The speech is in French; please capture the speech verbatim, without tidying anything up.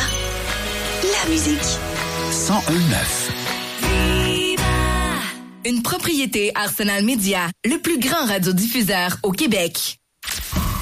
la musique. cent un neuf. Une propriété Arsenal Média, le plus grand radiodiffuseur au Québec.